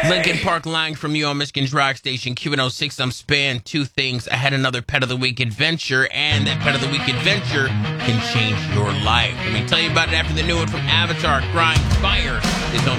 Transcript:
Lincoln Park line from you on Michigan's Rock Station, Q106. I'm Span. Two things. I had another Pet of the Week adventure, and that Pet of the Week adventure can change your life. Let me tell you about it after the new one from Avatar, Crying Fire is on